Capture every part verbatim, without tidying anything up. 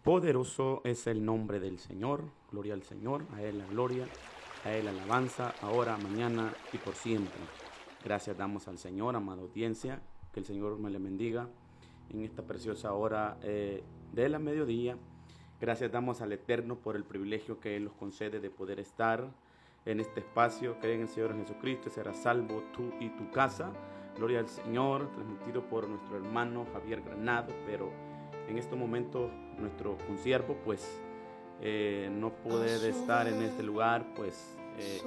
Poderoso es el nombre del Señor. Gloria al Señor, a Él la gloria, a Él la alabanza, ahora, mañana y por siempre. Gracias damos al Señor, amada audiencia, que el Señor me le bendiga en esta preciosa hora eh, de la mediodía. Gracias damos al Eterno por el privilegio que Él nos concede de poder estar en este espacio. Cree en el Señor Jesucristo y serás salvo tú y tu casa. Gloria al Señor, transmitido por nuestro hermano Javier Granado, pero en este momento nuestro consiervo pues eh, no puede estar en este lugar, pues eh,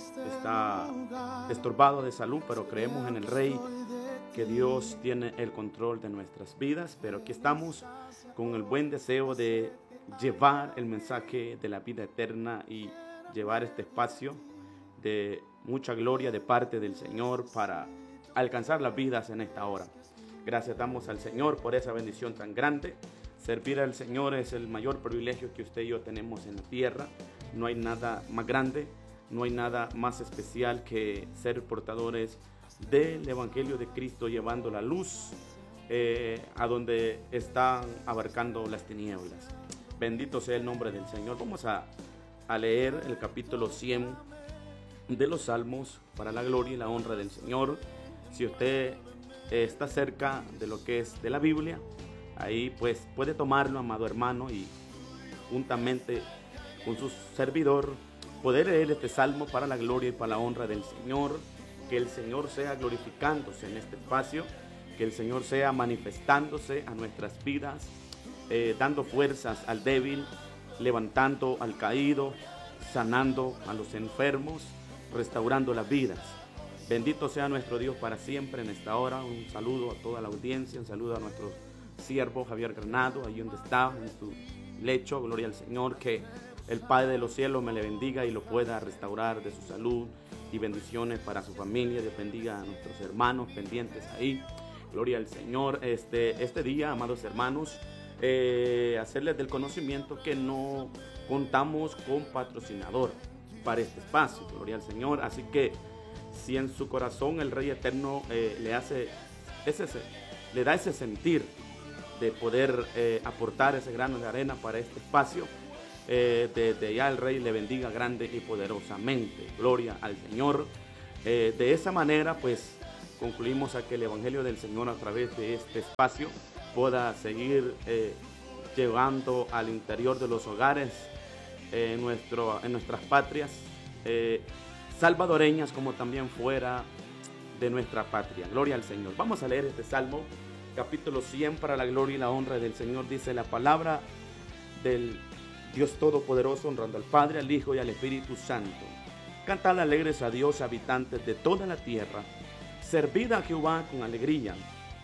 está estorbado de salud, pero creemos en el Rey, que Dios tiene el control de nuestras vidas. Pero aquí estamos con el buen deseo de llevar el mensaje de la vida eterna y llevar este espacio de mucha gloria de parte del Señor para alcanzar las vidas en esta hora. Gracias damos al Señor por esa bendición tan grande. Servir al Señor es el mayor privilegio que usted y yo tenemos en la tierra. No hay nada más grande, no hay nada más especial que ser portadores del Evangelio de Cristo, llevando la luz eh, a donde están abarcando las tinieblas. Bendito sea el nombre del Señor. Vamos a, a leer el capítulo cien de los Salmos para la gloria y la honra del Señor. Si usted eh, está cerca de lo que es de la Biblia, ahí pues puede tomarlo, amado hermano, y juntamente con su servidor poder leer este salmo para la gloria y para la honra del Señor. Que el Señor sea glorificándose en este espacio, que el Señor sea manifestándose a nuestras vidas, eh, dando fuerzas al débil, levantando al caído, sanando a los enfermos, restaurando las vidas. Bendito sea nuestro Dios para siempre en esta hora. Un saludo a toda la audiencia, un saludo a nuestro siervo Javier Granado, ahí donde está, en su lecho. Gloria al Señor, que el Padre de los cielos me le bendiga y lo pueda restaurar de su salud, y bendiciones para su familia. Dios bendiga a nuestros hermanos pendientes ahí. Gloria al Señor. Este, este día, amados hermanos, eh, hacerles del conocimiento que no contamos con patrocinador para este espacio. Gloria al Señor. Así que si en su corazón el Rey Eterno eh, le hace ese, le da ese sentir de poder eh, aportar ese grano de arena para este espacio, Eh, desde ya el Rey le bendiga grande y poderosamente. Gloria al Señor. Eh, de esa manera pues concluimos a que el Evangelio del Señor a través de este espacio pueda seguir eh, llegando al interior de los hogares, eh, en, nuestro, en nuestras patrias eh, salvadoreñas, como también fuera de nuestra patria. Gloria al Señor. Vamos a leer este Salmo, capítulo cien, para la gloria y la honra del Señor. Dice la palabra del Dios Todopoderoso, honrando al Padre, al Hijo y al Espíritu Santo. Cantad alegres a Dios, habitantes de toda la tierra. Servid a Jehová con alegría.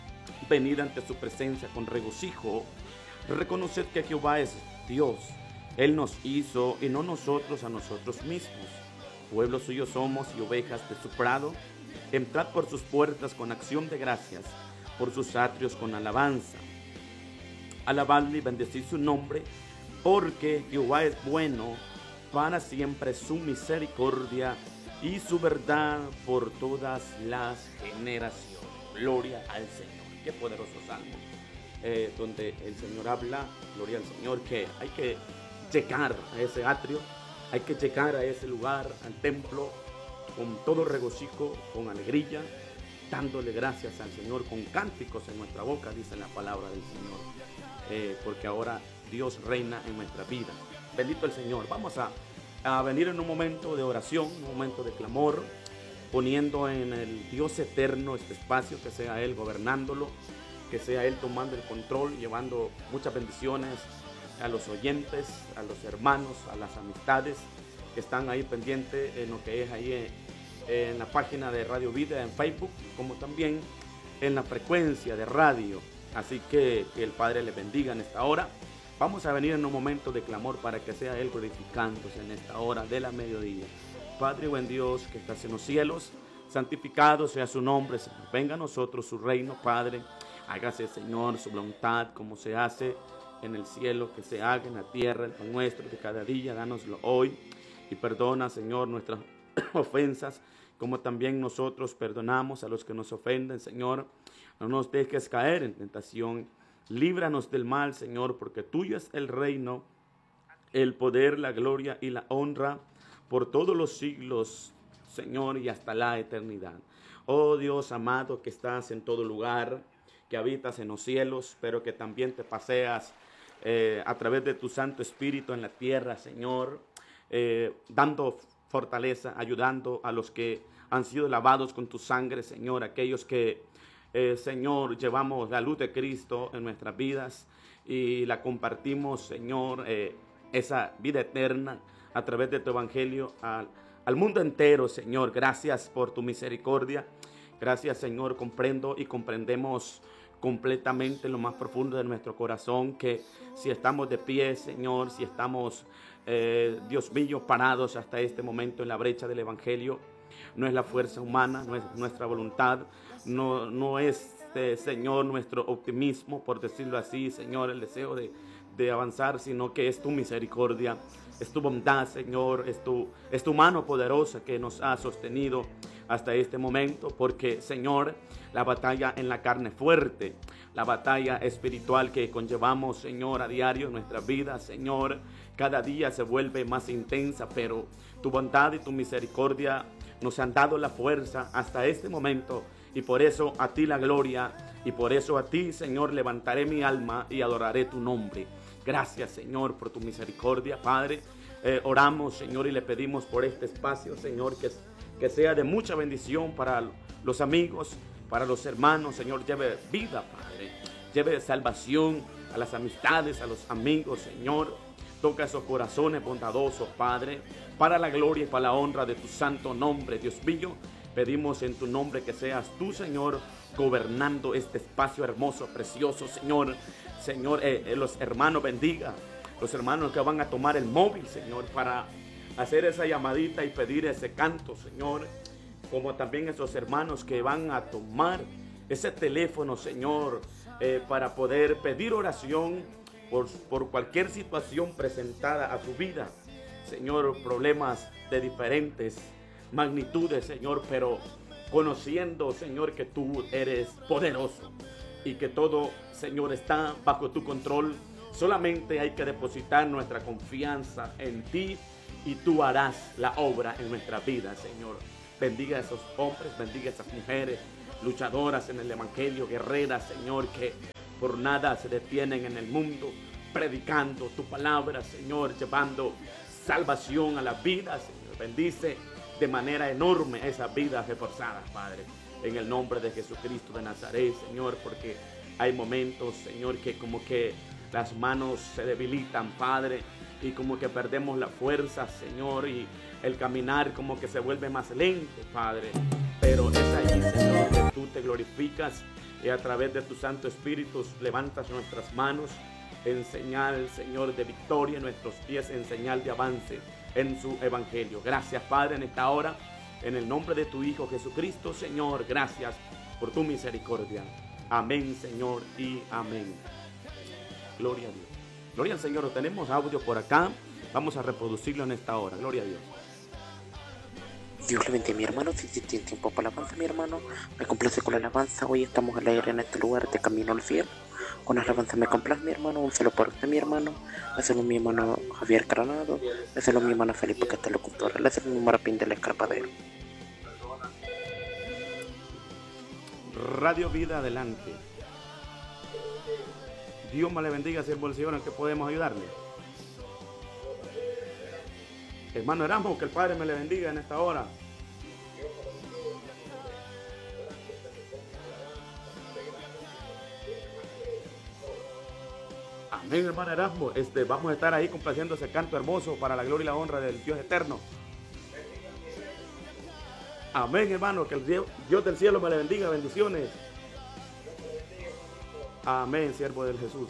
Venid ante su presencia con regocijo. Reconoced que Jehová es Dios. Él nos hizo y no nosotros a nosotros mismos. Pueblo suyo somos y ovejas de su prado. Entrad por sus puertas con acción de gracias, por sus atrios con alabanza. Alabadle y bendecid su nombre, porque Jehová es bueno, para siempre su misericordia y su verdad por todas las generaciones. Gloria al Señor. Qué poderoso salmo, eh, donde el Señor habla, gloria al Señor, que hay que llegar a ese atrio, hay que llegar a ese lugar, al templo, con todo regocijo, con alegría, dándole gracias al Señor, con cánticos en nuestra boca, dice la palabra del Señor, eh, porque ahora Dios reina en nuestra vida. Bendito el Señor. Vamos a, a venir en un momento de oración, un momento de clamor, poniendo en el Dios eterno este espacio, que sea Él gobernándolo, que sea Él tomando el control, llevando muchas bendiciones a los oyentes, a los hermanos, a las amistades que están ahí pendientes en lo que es ahí en, en la página de Radio Vida en Facebook, como también en la frecuencia de radio. Así que que el Padre le bendiga en esta hora. Vamos a venir en un momento de clamor para que sea Él glorificándose en esta hora de la mediodía. Padre buen Dios que estás en los cielos, santificado sea su nombre, Señor. Venga a nosotros su reino, Padre. Hágase, Señor, su voluntad como se hace en el cielo, que se haga en la tierra. El pan nuestro de cada día, dánoslo hoy. Y perdona, Señor, nuestras ofensas, como también nosotros perdonamos a los que nos ofenden, Señor. No nos dejes caer en tentación Líbranos del mal, Señor, porque tuyo es el reino, el poder, la gloria y la honra por todos los siglos, Señor, y hasta la eternidad. Oh Dios amado, que estás en todo lugar, que habitas en los cielos, pero que también te paseas eh, a través de tu Santo Espíritu en la tierra, Señor, eh, dando fortaleza, ayudando a los que han sido lavados con tu sangre, Señor, aquellos que, eh, Señor, llevamos la luz de Cristo en nuestras vidas y la compartimos, Señor, eh, esa vida eterna a través de tu evangelio al, al mundo entero, Señor. Gracias por tu misericordia. Gracias, Señor. Comprendo y comprendemos completamente en lo más profundo de nuestro corazón que si estamos de pie, Señor, si estamos, eh, Dios mío, parados hasta este momento en la brecha del evangelio, no es la fuerza humana, no es nuestra voluntad, no, no es, eh, Señor, nuestro optimismo, por decirlo así, Señor, el deseo de, de avanzar, sino que es tu misericordia, es tu bondad, Señor, es tu, es tu mano poderosa que nos ha sostenido hasta este momento, porque, Señor, la batalla en la carne fuerte, la batalla espiritual que conllevamos, Señor, a diario en nuestra vida, Señor, cada día se vuelve más intensa, pero tu bondad y tu misericordia nos han dado la fuerza hasta este momento, y por eso a ti la gloria, y por eso a ti, Señor, levantaré mi alma y adoraré tu nombre. Gracias, Señor, por tu misericordia, Padre. Eh, oramos, Señor, y le pedimos por este espacio, Señor, que, que sea de mucha bendición para los amigos, para los hermanos, Señor. Lleve vida, Padre. Lleve salvación a las amistades, a los amigos, Señor. Toca esos corazones bondadosos, Padre, para la gloria y para la honra de tu santo nombre, Dios mío. Pedimos en tu nombre que seas tú, Señor, gobernando este espacio hermoso, precioso, Señor. Señor, eh, eh, los hermanos bendiga, los hermanos que van a tomar el móvil, Señor, para hacer esa llamadita y pedir ese canto, Señor. Como también esos hermanos que van a tomar ese teléfono, Señor, eh, para poder pedir oración por, por cualquier situación presentada a su vida. Señor, problemas de diferentes magnitudes, Señor, pero conociendo, Señor, que tú eres poderoso y que todo, Señor, está bajo tu control. Solamente hay que depositar nuestra confianza en ti y tú harás la obra en nuestra vida, Señor. Bendiga a esos hombres, bendiga a esas mujeres luchadoras en el evangelio, guerreras, Señor, que por nada se detienen en el mundo, predicando tu palabra, Señor, llevando salvación a las vidas, Señor. Bendice de manera enorme esas vidas reforzadas, Padre, en el nombre de Jesucristo de Nazaret, Señor, porque hay momentos, Señor, que como que las manos se debilitan, Padre, y como que perdemos la fuerza, Señor, y el caminar como que se vuelve más lento, Padre, pero es allí, Señor, que tú te glorificas y a través de tu Santo Espíritu levantas nuestras manos en señal, Señor, de victoria, nuestros pies en señal de avance en su evangelio. Gracias, Padre, en esta hora, en el nombre de tu Hijo Jesucristo, Señor, gracias por tu misericordia. Amén, Señor, y amén. Gloria a Dios. Gloria al Señor. Tenemos audio por acá. Vamos a reproducirlo en esta hora. Gloria a Dios. Dios le bendiga, mi hermano. Si tiene tiempo para la alabanza, mi hermano, me complace con la alabanza. Hoy estamos al aire en este lugar de Camino al Fiel. Con la alabanza me complace, mi hermano. Un saludo por usted, mi hermano. Hacelo mi hermano Javier Granado. Hacelo mi hermano Felipe, que está locutor. Hacelo mi Marapín del Escarpadero. Radio Vida, adelante. Dios me le bendiga, siervo del Señor, ¿en qué podemos ayudarle? Hermano Erasmo, que el Padre me le bendiga en esta hora. Amén, hermano Erasmo. Este, vamos a estar ahí complaciendo ese canto hermoso para la gloria y la honra del Dios eterno. Amén, hermano, que el Dios, Dios del cielo me le bendiga, bendiciones. Amén, siervo del Jesús.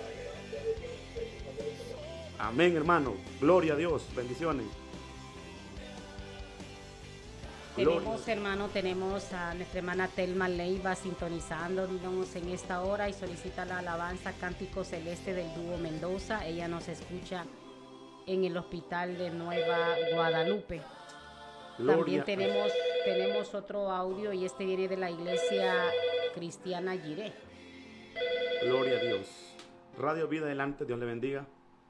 Amén, hermano. Gloria a Dios. Bendiciones. Tenemos, Gloria. hermano, tenemos a nuestra hermana Telma Leiva sintonizando, digamos, en esta hora y solicita la alabanza Cántico Celeste del dúo Mendoza. Ella nos escucha en el hospital de Nueva Guadalupe. Gloria. También tenemos, tenemos otro audio y este viene de la iglesia cristiana Jiré. Gloria a Dios. Radio Vida Adelante, Dios le bendiga.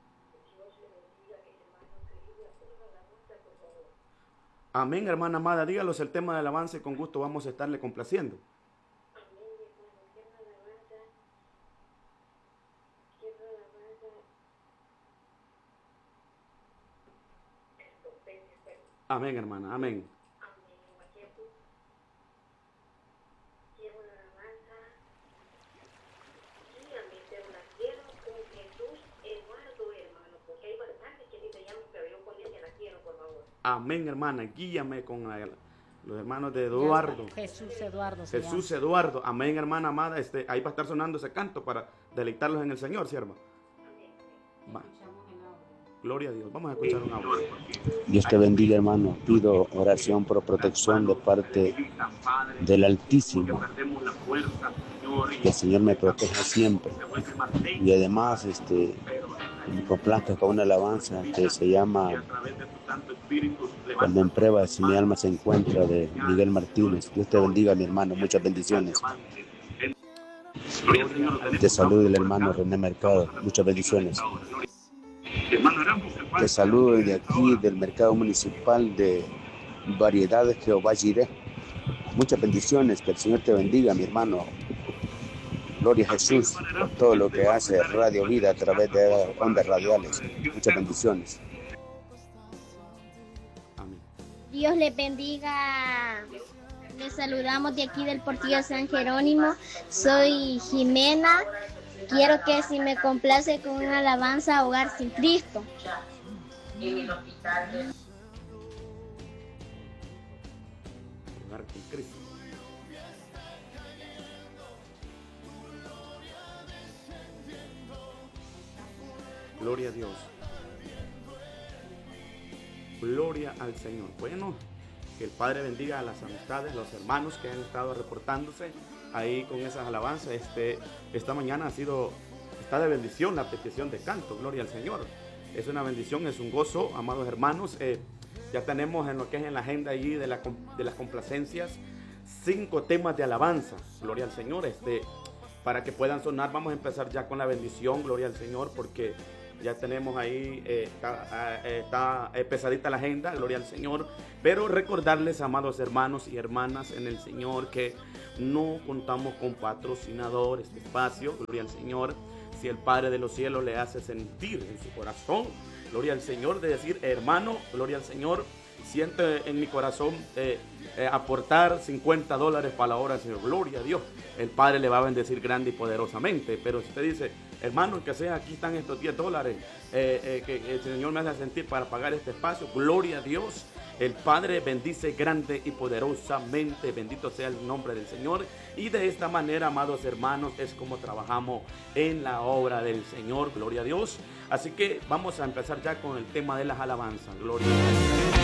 Amén, hermana amada. Dígalos el tema del avance y con gusto vamos a estarle complaciendo. Amén, hermana. Amén. Amén, hermana. Guíame con la, los hermanos de Eduardo. Jesús Eduardo. Jesús Eduardo. Amén, hermana amada. Este, ahí va a estar sonando ese canto para deleitarlos en el Señor, sierva. Va. Gloria a Dios. Vamos a escuchar un audio. Dios te bendiga, hermano. Pido oración por protección de parte del Altísimo. Que el Señor me proteja siempre. Y además, este, me complazca con una alabanza que se llama Cuando en pruebas mi alma se encuentra, de Miguel Martínez. Dios te bendiga, mi hermano. Muchas bendiciones. Te saludo el hermano René Mercado. Muchas bendiciones. Te saludo desde aquí del mercado municipal de Variedades Jehová Jireh. Muchas bendiciones. Que el Señor te bendiga, mi hermano. Gloria a Jesús por todo lo que hace Radio Vida a través de ondas radiales. Muchas bendiciones. Dios les bendiga. Les saludamos de aquí del Portillo San Jerónimo. Soy Jimena. Quiero que si me complace con una alabanza, Hogar sin Cristo. En el hospital. Hogar sin Cristo. Gloria a Dios. Gloria al Señor. Bueno, que el Padre bendiga a las amistades, los hermanos que han estado reportándose ahí con esas alabanzas. Este, esta mañana ha sido, está de bendición la petición de canto. Gloria al Señor. Es una bendición, es un gozo, amados hermanos. Eh, ya tenemos en lo que es en la agenda allí de, la, de las complacencias cinco temas de alabanza. Gloria al Señor. Este, para que puedan sonar, vamos a empezar ya con la bendición. Gloria al Señor, porque ya tenemos ahí, eh, está, eh, está eh, pesadita la agenda, gloria al Señor. Pero recordarles, amados hermanos y hermanas en el Señor, que no contamos con patrocinador este espacio, gloria al Señor. Si el Padre de los cielos le hace sentir en su corazón, gloria al Señor, de decir, hermano, gloria al Señor, siento en mi corazón eh, eh, aportar cincuenta dólares para la obra del Señor, gloria a Dios, el Padre le va a bendecir grande y poderosamente. Pero si usted dice, hermano, que sea, aquí están estos diez dólares eh, eh, que el Señor me hace sentir para pagar este espacio, gloria a Dios, el Padre bendice grande y poderosamente, bendito sea el nombre del Señor. Y de esta manera, amados hermanos, es como trabajamos en la obra del Señor, gloria a Dios. Así que vamos a empezar ya con el tema de las alabanzas, gloria a Dios.